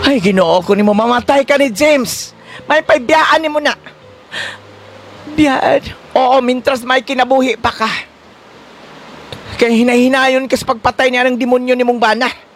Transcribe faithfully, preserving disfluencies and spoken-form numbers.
Ay, ginoo ko ni mo, mamatay ka ni James. May paibiyaan ni mo na. Biyaan? Oo, mintras may kinabuhi pa ka. Kaya hinahinayon ka sa pagpatay niya ng demonyo ni mong bana.